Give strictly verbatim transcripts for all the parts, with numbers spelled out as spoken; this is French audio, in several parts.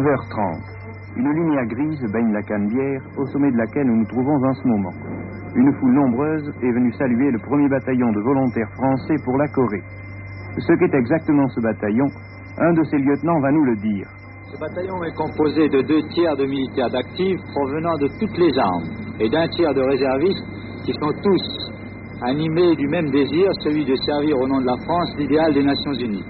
heures trente. Une lumière grise baigne la Canebière, au sommet de laquelle nous nous trouvons en ce moment. Une foule nombreuse est venue saluer le premier bataillon de volontaires français pour la Corée. Ce qu'est exactement ce bataillon, un de ses lieutenants va nous le dire. Ce bataillon est composé de deux tiers de militaires d'actifs provenant de toutes les armes et d'un tiers de réservistes qui sont tous animés du même désir, celui de servir au nom de la France l'idéal des Nations Unies.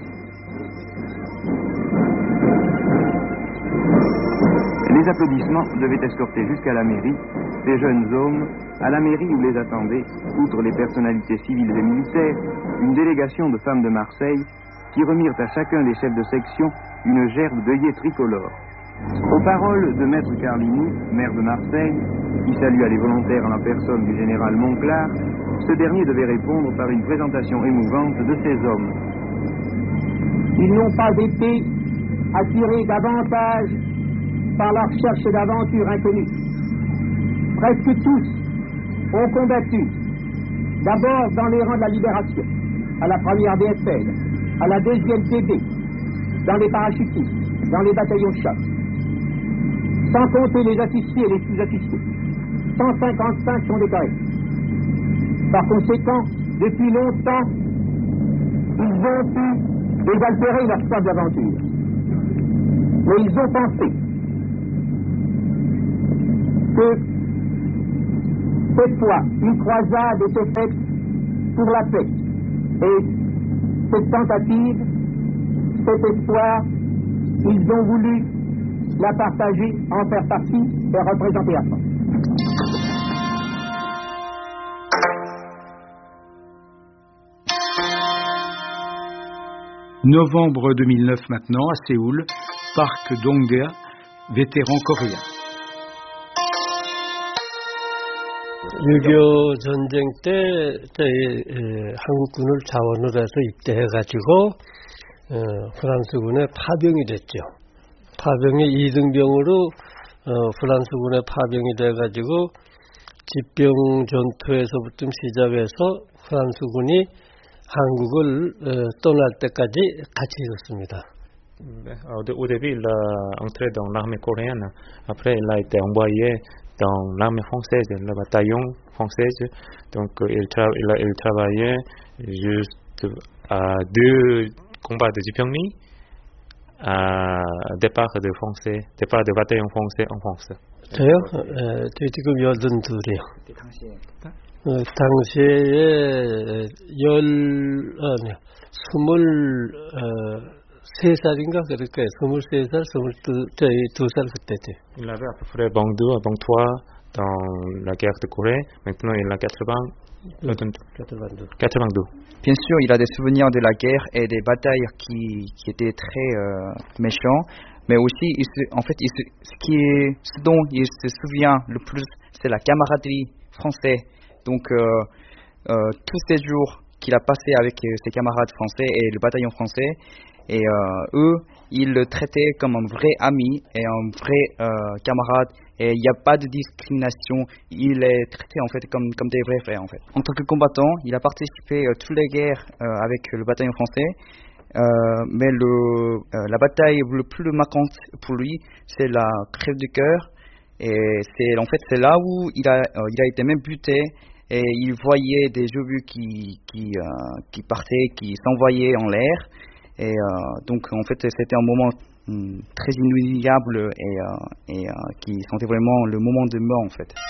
Les applaudissements devaient escorter jusqu'à la mairie ces jeunes hommes, à la mairie où les attendait, outre les personnalités civiles et militaires, une délégation de femmes de Marseille qui remirent à chacun des chefs de section une gerbe d'œillets tricolores. Aux paroles de Maître Carlini, maire de Marseille, qui salua les volontaires en la personne du général Monclar, ce dernier devait répondre par une présentation émouvante de ces hommes. Ils n'ont pas été attirés davantage par la recherche d'aventures inconnues. Presque tous ont combattu, d'abord dans les rangs de la Libération, à la première D F L, à la deuxième T B, dans les parachutistes, dans les bataillons de chasse. Sans compter les officiers et les sous-officiers. cent cinquante-cinq sont décorés. Par conséquent, depuis longtemps, ils ont pu désaltérer leur soif d'aventure. Mais ils ont pensé que cette fois, une croisade était faite pour la paix. Et cette tentative, cet espoir, ils ont voulu la partager, en faire partie et représenter la France. Novembre deux mille neuf maintenant, à Séoul, Park Dong-dae, vétéran coréen. 육이오 전쟁 때 저희 한국군을 자원으로 해서 입대해가지고 어, 프랑스군에 파병이 됐죠. 파병이 이등병으로 어, 프랑스군에 파병이 돼가지고 집병 전투에서부터 시작해서 프랑스군이 한국을 어, 떠날 때까지 같이 있었습니다. Au début, il a entré dans l'armée coréenne. Après, il a été envoyé dans l'armée française, le bataillon français. Donc, il, tra- il, a, il travaillait juste à deux combats de Jipyeongni, à départ de français, départ de bataillon français en France. 저요? 에, 저 지금 여든 둘이요. 어, 당시에 열 아니요 스물 어, 세 살인가 그럴까요? 스물세 살, 스물두 저희 두 살 그때지. Il avait à peu près vingt-deux, vingt-trois dans la guerre de Corée. Maintenant, il a quatre-vingts, quatre-vingt-deux. Bien sûr, il a des souvenirs de la guerre et des batailles qui, qui étaient très euh, méchants. Mais aussi, il se, en fait, il se, ce, qui est, ce dont il se souvient le plus, c'est la camaraderie française. Donc, euh, euh, tous ces jours qu'il a passé avec ses camarades français et le bataillon français, et euh, eux, ils le traitaient comme un vrai ami et un vrai euh, camarade. Et il n'y a pas de discrimination. Il est traité en fait comme, comme des vrais frères en fait. En tant que combattant, il a participé à toutes les guerres euh, avec le bataillon français. Euh, mais le, euh, la bataille le plus marquante pour lui, c'est la crève du cœur. Et c'est en fait c'est là où il a, euh, il a été même buté. Et il voyait des obus qui, qui, euh, qui partaient, qui s'envoyaient en l'air. Et euh, donc en fait c'était un moment hum, très inoubliable et, euh, et euh, qui sentait vraiment le moment de mort en fait.